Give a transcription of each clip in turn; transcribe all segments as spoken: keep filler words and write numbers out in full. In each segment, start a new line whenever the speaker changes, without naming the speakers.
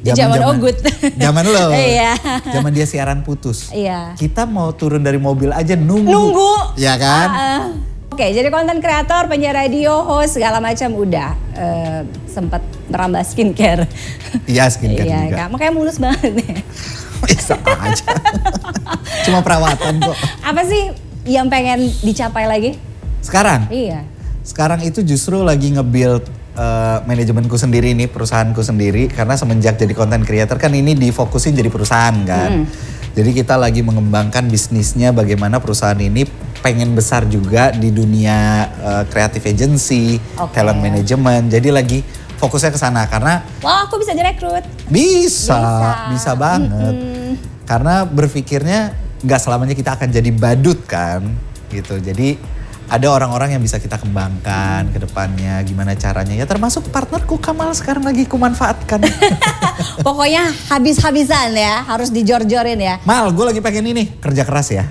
Zaman Ogut.
Zaman lo.
Iya.
Zaman dia siaran putus.
Iya.
Kita mau turun dari mobil aja nunggu.
Nunggu.
Ya kan?
Uh, uh. Oke, jadi konten kreator, penyiar radio, host segala macam udah uh, sempat merambah skincare.
Iya, skincare
iya,
juga.
Kak. Makanya mulus banget nih.
Bisa aja. Cuma perawatan kok.
Apa sih yang pengen dicapai lagi?
Sekarang?
Iya.
Sekarang itu justru lagi nge-build uh, manajemenku sendiri nih, perusahaanku sendiri. Karena semenjak jadi content creator kan ini difokusin jadi perusahaan kan. Hmm. Jadi kita lagi mengembangkan bisnisnya bagaimana perusahaan ini pengen besar juga di dunia uh, creative agency, okay. talent management. Jadi lagi fokusnya ke sana karena
wah, aku bisa direkrut.
Bisa, bisa, bisa banget.
Mm-hmm.
Karena berpikirnya nggak selamanya kita akan jadi badut kan, gitu. Jadi ada orang-orang yang bisa kita kembangkan ke depannya, gimana caranya. Ya termasuk partnerku Kamal sekarang lagi kumanfaatkan.
Pokoknya habis-habisan ya, harus dijor-jorin ya.
Mal, gue lagi pengen ini, kerja keras ya.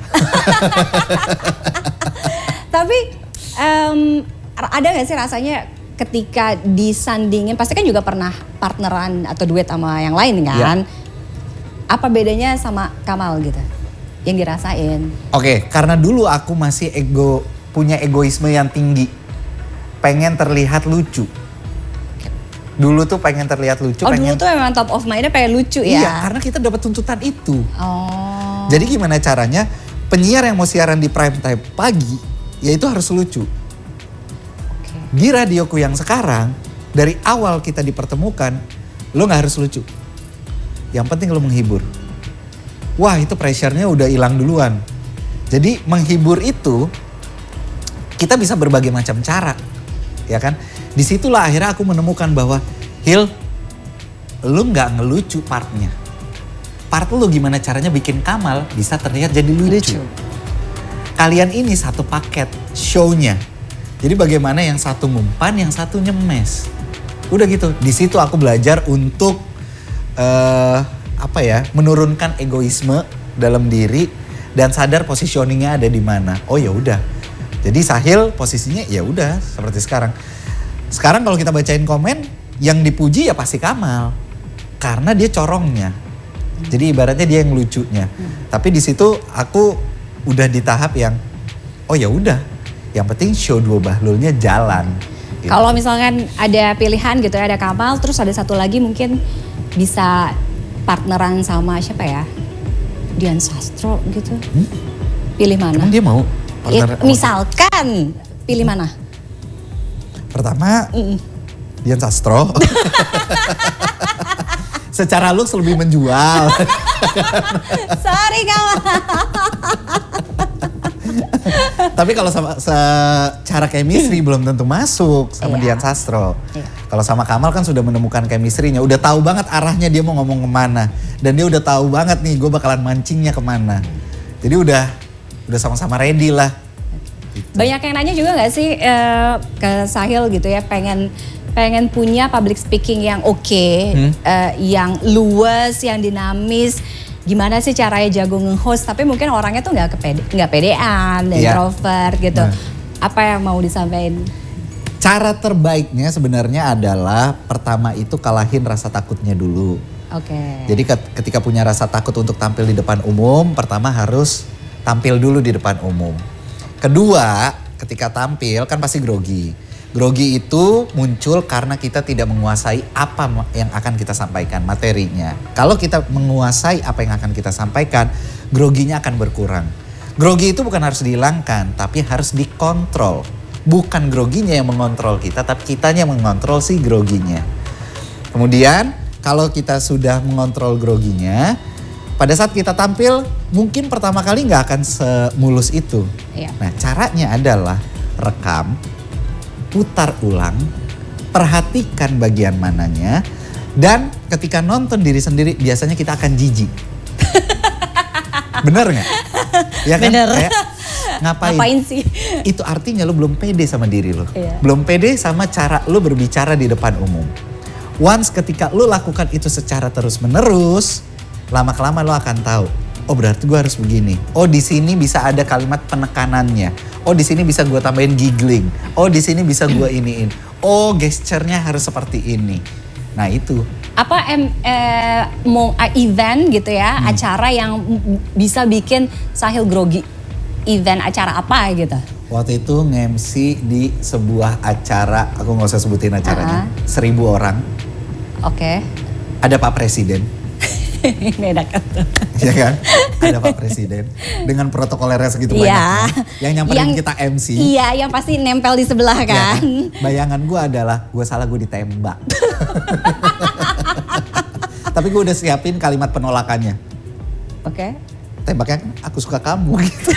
Tapi um, ada gak sih rasanya ketika disandingin, pasti kan juga pernah partneran atau duet sama yang lain kan. Ya. Apa bedanya sama Kamal gitu, yang dirasain?
Oke, karena dulu aku masih ego, punya egoisme yang tinggi. Pengen terlihat lucu. Dulu tuh pengen terlihat lucu.
Oh
pengen...
dulu tuh memang top of mind-nya pengen lucu ya?
Iya, karena kita dapat tuntutan itu.
Oh.
Jadi gimana caranya penyiar yang mau siaran di prime time pagi, ya itu harus lucu.
Okay.
Di radioku yang sekarang, dari awal kita dipertemukan, lo gak harus lucu. Yang penting lo menghibur. Wah, itu pressure-nya udah hilang duluan. Jadi menghibur itu, kita bisa berbagai macam cara. Ya kan? Disitulah akhirnya aku menemukan bahwa Hil, lo gak ngelucu partnya. Part lo gimana caranya bikin Kamal bisa terlihat jadi lucu. lucu. Kalian ini satu paket show-nya. Jadi bagaimana yang satu ngumpan, yang satu nyemes. Udah gitu. Di situ aku belajar untuk uh, apa ya, menurunkan egoisme dalam diri dan sadar positioningnya ada di mana. Oh ya udah. Jadi Sahil posisinya ya udah seperti sekarang. Sekarang kalau kita bacain komen, yang dipuji ya pasti Kamal. Karena dia corongnya. Jadi ibaratnya dia yang lucunya. Hmm. Tapi di situ aku udah di tahap yang oh ya udah, yang penting show Dua Bahlulnya jalan. Gitu.
Kalau misalkan ada pilihan gitu ya, ada Kamal, terus ada satu lagi mungkin bisa partneran sama siapa ya? Dian Sastro gitu. Hmm? Pilih mana?
Emang dia mau?
Partner, It, misalkan pilih mana?
Pertama
Mm-mm.
Dian Sastro. Secara looks lebih menjual.
Sorry Kamal.
Tapi kalau sama secara chemistry belum tentu masuk sama
iya.
Dian Sastro.
Iya.
Kalau sama Kamal kan sudah menemukan chemistry-nya. Udah tahu banget arahnya dia mau ngomong kemana. Dan dia udah tahu banget nih gue bakalan mancingnya kemana. Jadi udah udah sama-sama ready lah. Gitu. Banyak
yang nanya juga gak sih uh, ke Sahil gitu ya, pengen pengen punya public speaking yang oke, okay, hmm? uh, yang luas, yang dinamis. Gimana sih caranya jago nge-host, tapi mungkin orangnya tuh gak, kepede, gak pedean, yeah. introvert gitu. Nah. Apa yang mau disampaikan?
Cara terbaiknya sebenarnya adalah pertama itu kalahin rasa takutnya dulu.
Oke. Okay.
Jadi ketika punya rasa takut untuk tampil di depan umum, pertama harus tampil dulu di depan umum. Kedua, ketika tampil kan pasti grogi. Grogi itu muncul karena kita tidak menguasai apa yang akan kita sampaikan, materinya. Kalau kita menguasai apa yang akan kita sampaikan, groginya akan berkurang. Grogi itu bukan harus dihilangkan, tapi harus dikontrol. Bukan groginya yang mengontrol kita, tapi kitanya yang mengontrol si groginya. Kemudian, kalau kita sudah mengontrol groginya, pada saat kita tampil, mungkin pertama kali nggak akan semulus itu.
Iya.
Nah, caranya adalah rekam, putar ulang, perhatikan bagian mananya, dan ketika nonton diri sendiri biasanya kita akan jijik. Bener nggak? Ya kan?
Bener.
Kayak, ngapain?
Ngapain sih?
Itu artinya lo belum pede sama diri lo.
Iya.
Belum pede sama cara lo berbicara di depan umum. Once ketika lo lakukan itu secara terus menerus, lama-kelamaan lo akan tahu. Oh berarti gue harus begini. Oh di sini bisa ada kalimat penekanannya. Oh di sini bisa gue tambahin giggling. Oh di sini bisa gue iniin. Oh gesturnya harus seperti ini. Nah itu.
Apa em, eh, mau event gitu ya, hmm. acara yang bisa bikin Sahil grogi? Event acara apa gitu?
Waktu itu nge-M C di sebuah acara, aku nggak usah sebutin acaranya, uh-huh. seribu orang.
Oke. Okay.
Ada Pak Presiden.
Beda kan?
Iya kan? Ada Pak Presiden dengan protokolernya segitu
yeah.
banyaknya. Yang nyamperin yang, kita M C.
Iya, yang pasti nempel di sebelah kan. Ya kan?
Bayangan gue adalah gue salah gue ditembak. Tapi gue udah siapin kalimat penolakannya.
Oke. Okay.
Tembaknya kan aku suka kamu gitu.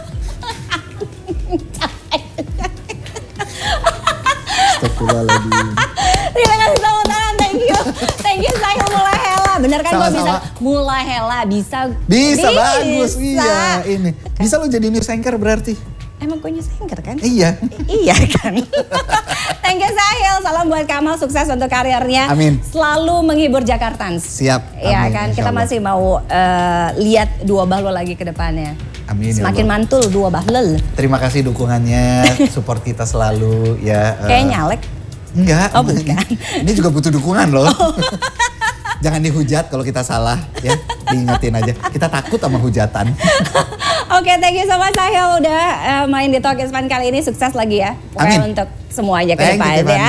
Astagfirullahaladzim.
Terima kasih tepuk tangan, thank you. Thank you Sahil Mulahela. Bener kan gue bisa Mulahela, bisa.
Bisa, bisa bagus, iya ini. Bisa lo jadi news anchor berarti.
Emang gue news anchor kan?
Iya.
Iya kan. Thank you Sahil, salam buat Kamal, sukses untuk karirnya.
Amin.
Selalu menghibur Jakartans.
Siap.
Iya kan, kita masih mau uh, lihat dua bahlul lagi ke depannya.
Amin.
Semakin ya mantul dua bahlul.
Terima kasih dukungannya, support kita selalu ya. Uh,
Kayak nyalek.
Enggak.
Oh bukan.
Ini juga butuh dukungan loh. Oh. Jangan dihujat kalau kita salah ya, diingetin aja. Kita takut sama hujatan.
Oke, okay, thank you so much Sahil udah uh, main di Talk is Fun kali ini. Sukses lagi ya.
Amin.
Untuk semuanya ke depan ya.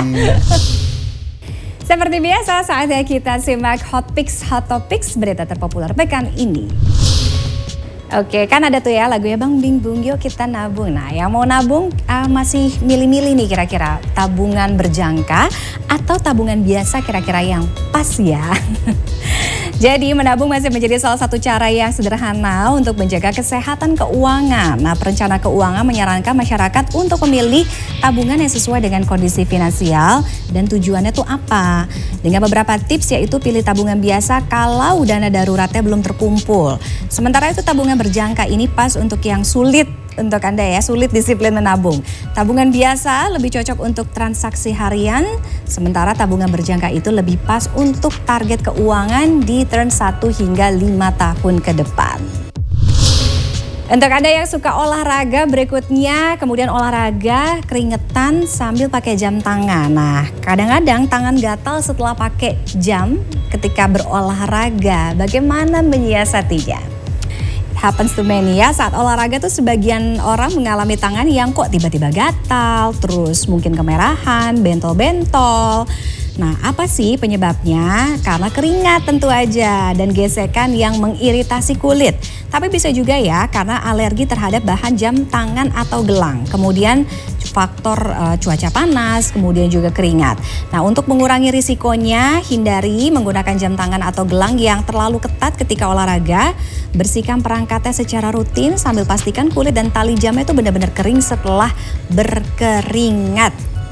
Seperti biasa saatnya kita simak Hot Picks, Hot Topics, berita terpopuler pekan ini. Oke, kan ada tuh ya lagunya Bang Bing Bung, yuk kita nabung. Nah, yang mau nabung uh, masih milih-milih nih kira-kira tabungan berjangka atau tabungan biasa kira-kira yang pas ya. Jadi menabung masih menjadi salah satu cara yang sederhana untuk menjaga kesehatan keuangan. Nah, perencana keuangan menyarankan masyarakat untuk memilih tabungan yang sesuai dengan kondisi finansial dan tujuannya tuh apa. Dengan beberapa tips yaitu pilih tabungan biasa kalau dana daruratnya belum terkumpul. Sementara itu tabungan berjangka ini pas untuk yang sulit untuk Anda ya, sulit disiplin menabung. Tabungan biasa lebih cocok untuk transaksi harian, sementara tabungan berjangka itu lebih pas untuk target keuangan di term satu hingga lima tahun ke depan. Untuk Anda yang suka olahraga, berikutnya kemudian olahraga keringetan sambil pakai jam tangan. Nah, kadang-kadang tangan gatal setelah pakai jam ketika berolahraga. Bagaimana menyiasatinya? Happens to many ya, saat olahraga tuh sebagian orang mengalami tangan yang kok tiba-tiba gatal, terus mungkin kemerahan, bentol-bentol. Nah, apa sih penyebabnya? Karena keringat tentu aja dan gesekan yang mengiritasi kulit. Tapi bisa juga ya karena alergi terhadap bahan jam tangan atau gelang. Kemudian faktor uh, cuaca panas, kemudian juga keringat. Nah, untuk mengurangi risikonya, hindari menggunakan jam tangan atau gelang yang terlalu ketat ketika olahraga. Bersihkan perangkatnya secara rutin sambil pastikan kulit dan tali jamnya itu benar-benar kering setelah berkeringat.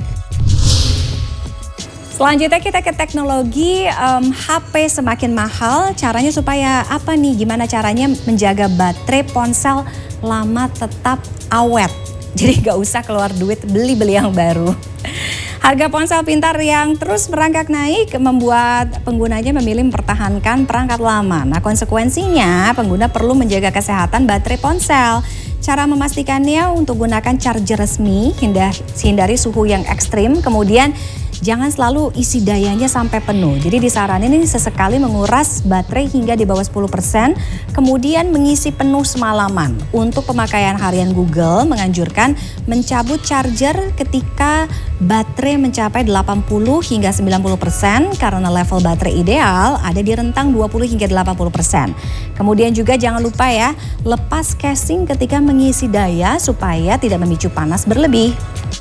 Selanjutnya kita ke teknologi, um, H P semakin mahal, caranya supaya apa nih? Gimana caranya menjaga baterai ponsel lama tetap awet? Jadi gak usah keluar duit beli-beli yang baru. Harga ponsel pintar yang terus merangkak naik membuat penggunanya memilih mempertahankan perangkat lama. Nah, konsekuensinya pengguna perlu menjaga kesehatan baterai ponsel. Cara memastikannya untuk gunakan charger resmi, hindari suhu yang ekstrim, kemudian jangan selalu isi dayanya sampai penuh. Jadi disaranin ini sesekali menguras baterai hingga di bawah sepuluh persen, kemudian mengisi penuh semalaman. Untuk pemakaian harian, Google menganjurkan mencabut charger ketika baterai mencapai delapan puluh hingga sembilan puluh persen karena level baterai ideal ada di rentang dua puluh hingga delapan puluh persen. Kemudian juga jangan lupa ya, lepas casing ketika mengisi daya supaya tidak memicu panas berlebih.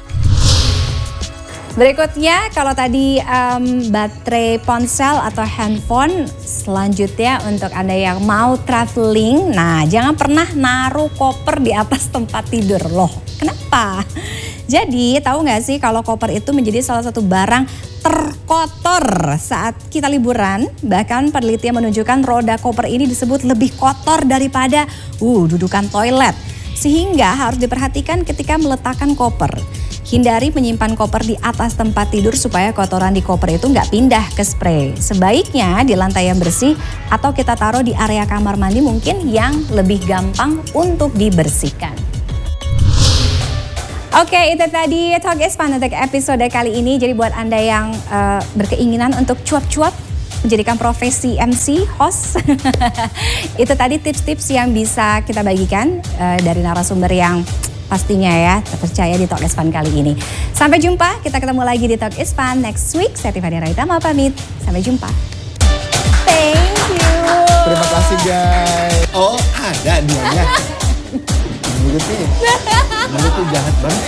Berikutnya kalau tadi um, baterai ponsel atau handphone, selanjutnya untuk Anda yang mau traveling, nah jangan pernah naruh koper di atas tempat tidur loh. Kenapa? Jadi tahu nggak sih kalau koper itu menjadi salah satu barang terkotor saat kita liburan. Bahkan penelitian menunjukkan roda koper ini disebut lebih kotor daripada uh, dudukan toilet. Sehingga harus diperhatikan ketika meletakkan koper. Hindari menyimpan koper di atas tempat tidur supaya kotoran di koper itu nggak pindah ke spray. Sebaiknya di lantai yang bersih atau kita taruh di area kamar mandi mungkin yang lebih gampang untuk dibersihkan. Oke, itu tadi Talk is Fun untuk episode kali ini. Jadi buat Anda yang uh, berkeinginan untuk cuap-cuap menjadikan profesi M C, host, itu tadi tips-tips yang bisa kita bagikan uh, dari narasumber yang pastinya ya terpercaya di Talk is Fun kali ini. Sampai jumpa, kita ketemu lagi di Talk is Fun next week. Saya Tiffany Raitama pamit, sampai jumpa. Thank you.
Terima kasih guys. Oh ada dianya. Mulutnya, mulutnya jahat banget.